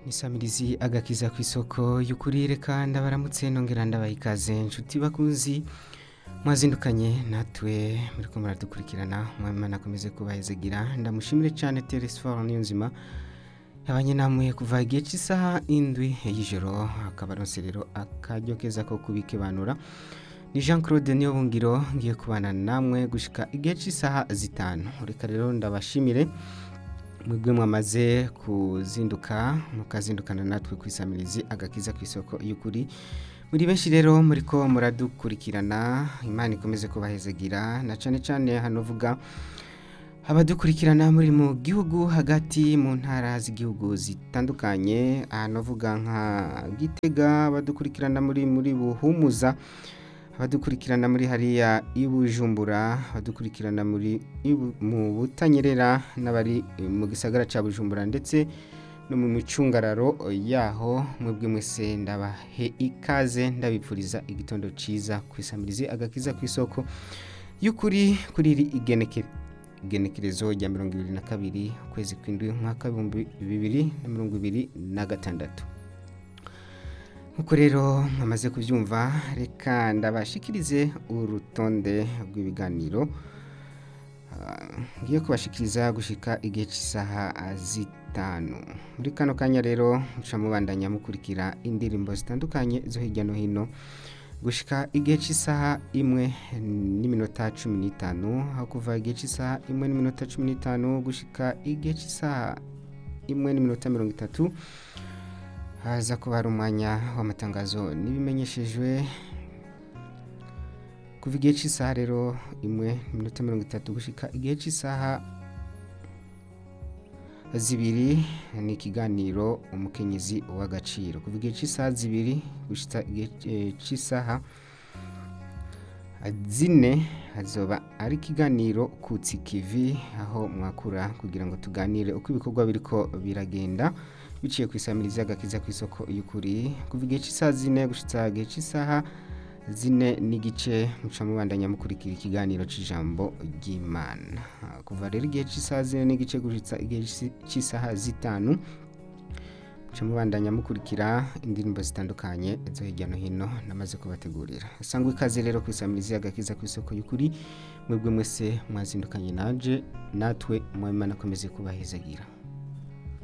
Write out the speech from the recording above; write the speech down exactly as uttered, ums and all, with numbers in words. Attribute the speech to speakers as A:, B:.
A: Nisamirizi agakiza ku isoko y'ukuri reka ndabaramutse nongera ndabaha ikaze inshuti bakunzi mwazindukanye natwe muriko muradukurikirana mwamana akomeze kubahezegira ndamushimire cyane Telesphore Niyonzima yabanye namwe kuva igihe cy'isaha indwi y'ijoro akabaronse rero akaryo keza ko kubikebanura ni Jean Claude Niyobungiro ngiye kubana namwe gushika igihe cy'isaha zitanu reka rero ndabashimire mwebwe mwamaze kuzinduka mukazindukana natwe kwisamirizi agakiza ku isoko y'ukuri muri benshi rero muriko muradukurikirana Imana ikomeze kubahezegira na cane cane hano vuga abadukurikirana muri mu gihugu hagati mu ntara z'igihugu zitandukanye hano vuga nka Gitega abadukurikirana muri muri Buhumuza abadukurikirana muri hariya ibujumbura abadukurikirana muri mu Butanyerera n'abari mu gisagara ca Bujumbura ndetse no mu micungararo yaho mwebwe mwese ndabahe ikaze ndabipfuriza igitondo ciza kwisamirizi agakiza ku isoko y'ukuri kuri iri igenekere igenekerezo rya mirongo ibiri na kabiri ukwezi kw'indwi umwaka w'ibihumbi bibiri na mirongo ibiri na gatandatu nkuko rero mwamaze kubyumva reka ndabashikirize urutonde rw'ibiganiro ngiye kubashikiriza gushika igihe cy'isaha zitanu muri kano kanya rero muca mubandanya mukurikira indirimbo zitandukanye zo hirya no hino gushika igihe cy'isaha imwe n'iminota cumi n'itanu aho kuva igihe cy'isaha imwe n'iminota cumi n'itanu gushika igihe cy'isaha imwe n'iminota mirongo itatu haza kuba hari umwanya w'amatangazo n'ibimenyeshejwe kuva igihe cy'isaha rero imwe n'iminota mirongo itatu gushika igihe cy'isaha zibiri ni ikiganiro umukenyezi w'agaciro kuva igihe cy'isaha zibiri gushika igihe cy'isaha zine hazoba ari ikiganiro kutsi kivi aho mwakura kugira ngo tuganire uko ibikorwa biriko biragenda biciye ku isamirizi agakiza ku isoko y'ukuri kuva igihe cy'isaha zine gushitsa igihe cy'isaha zine n'igice muca mubandanya mukurikira ikiganiro c'ijambo ry'Imana kuva rero igihe cy'isaha zine n'igice gushitsa igihe cy'isaha zitanu muca mubandanya mukurikira indirimbo zitandukanye zo hirya no hino namaze kubategurira sangwa ikaze rero ku isamirizi agakiza ku isoko y'ukuri mwebwe mwese mwazindukanye naje natwe mwemana akomeze kubahezagira